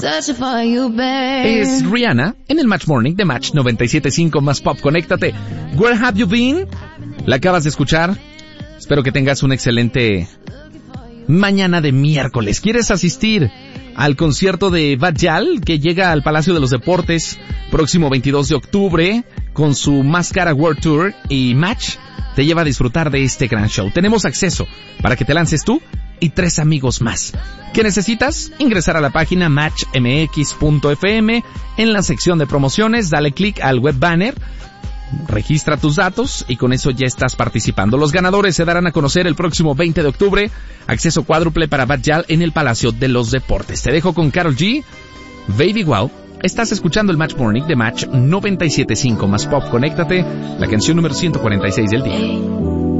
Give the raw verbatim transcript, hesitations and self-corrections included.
Es Rihanna en el Match Morning de Match noventa y siete punto cinco más Pop. Conéctate. Where have you been? La acabas de escuchar. Espero que tengas un excelente mañana de miércoles. ¿Quieres asistir al concierto de Bad Gyal, que llega al Palacio de los Deportes próximo veintidós de octubre con su Máscara World Tour? Y Match te lleva a disfrutar de este gran show. Tenemos acceso para que te lances tú y tres amigos más. ¿Qué necesitas? Ingresar a la página match m x punto f m. En la sección de promociones, dale clic al web banner, registra tus datos y con eso ya estás participando. Los ganadores se darán a conocer el próximo veinte de octubre. Acceso cuádruple para Bad Gyal en el Palacio de los Deportes. Te dejo con Karol G, Baby Wow. Estás escuchando el Match Morning de Match noventa y siete punto cinco más Pop. Conéctate, la canción número ciento cuarenta y seis del día.